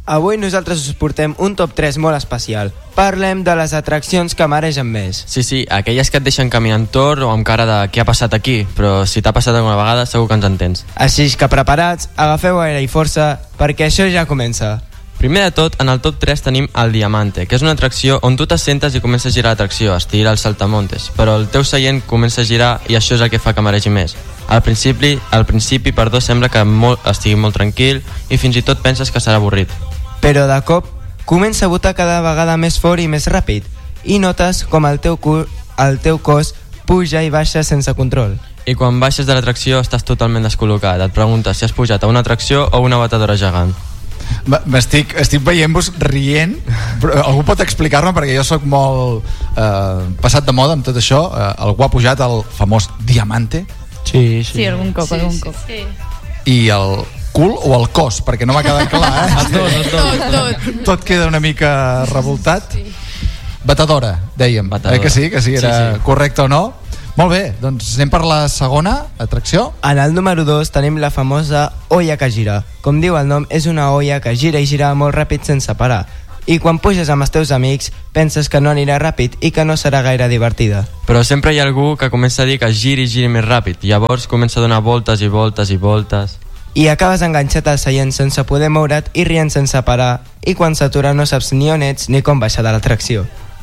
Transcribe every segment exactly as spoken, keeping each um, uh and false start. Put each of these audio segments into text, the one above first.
Avui nosaltres us portem un top tres molt especial. Parlem de les atraccions que maregen més. Sí, sí, aquelles que et deixen caminant tor o amb cara de què ha passat aquí, però si t'ha passat alguna vegada segur que ens entens. Així que preparats, agafeu aire i força, perquè això ja comença. Primer de tot, en el top tres tenim el Diamante, que és una atracció on tu t'assentes i comença a girar l'atracció, estira els saltamontes, però el teu seient comença a girar i això és el que fa que maregi més. Al principi, al principi perdó, sembla que molt, estigui molt tranquil i fins i tot penses que serà avorrit. Però de cop comença a botar cada vegada més fort i més ràpid i notes com el teu, cu el teu cos puja i baixa sense control. I quan baixes de l'atracció estàs totalment descol·locat. Et preguntes si has pujat a una atracció o una batedora gegant. M'estic estic veient-vos rient, però algú pot explicar-me, perquè jo sóc molt eh, passat de moda amb tot això. eh, algú ha pujat al famós Diamante? Sí, sí, algun cop, algun sí, cop. Sí. I el cul o el cos? Perquè no m'ha quedat clar, eh? Els dos, els dos. Tot, tot. Tot queda una mica revoltat. Sí. Batedora, dèiem. Batedora. Eh que sí, que sí, era sí, sí. correcte o no? Molt bé, doncs anem per la segona atracció. En el número dos tenim la famosa olla que gira. Com diu el nom, és una olla que gira i gira molt ràpid sense parar. I quan puges amb els teus amics penses que no anirà ràpid i que no serà gaire divertida. Però sempre hi ha algú que comença a dir que giri i giri més ràpid. Llavors comença a donar voltes i voltes i voltes. I acabes enganxat al seient sense poder moure't i rient sense parar. I quan s'atura no saps ni on ets ni com baixar de l'atracció.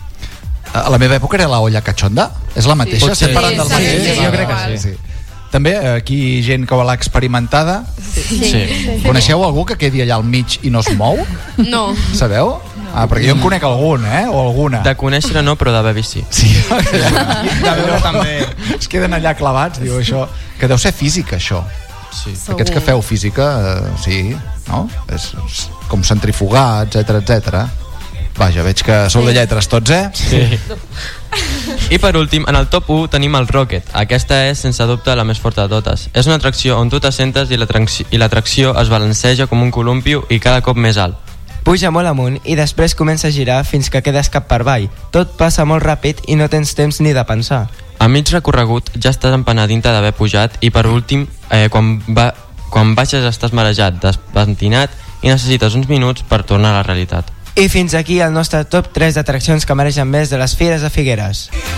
A la meva època era la olla cachonda. És la mateixa? Pot ser. Estem parlant del Sí, mateix? sí, sí, jo crec que sí. sí. També aquí gent que ho l'ha experimentada. Sí. Sí. Coneixeu algú que quedi allà al mig i no es mou? No. Sabeu? Ah, perquè jo en conec algun, eh? O alguna. De conèixer no, però de haver vist sí. Sí, De veure també. es queden allà clavats, diu això. Que deu ser física, això. Sí. Segur. Aquests que feu física, eh, sí, no? És, és com centrifugar, etc etcètera. Vaja, veig que sou de lletres tots, eh? Sí. I per últim, en el top u tenim el Rocket. Aquesta és, sense dubte, la més forta de totes. És una atracció on tu t'assentes i l'atracció es balanceja com un columpio i cada cop més alt. Puja molt amunt i després comença a girar fins que quedes cap per avall. Tot passa molt ràpid i no tens temps ni de pensar. A mig recorregut ja estàs empenedint d'haver pujat i per últim, eh, quan, va, quan baixes estàs marejat, despentinat i necessites uns minuts per tornar a la realitat. I fins aquí el nostre top tres d'atraccions que mereixen més de les Fires de Figueres.